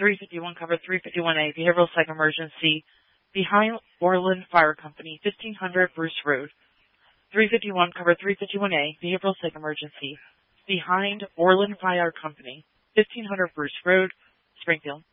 351, cover 351A, behavioral psych emergency behind Orland Fire Company, 1500 Bruce Road. 351, cover 351A, behavioral psych emergency behind Orland Fire Company, 1500 Bruce Road, Springfield.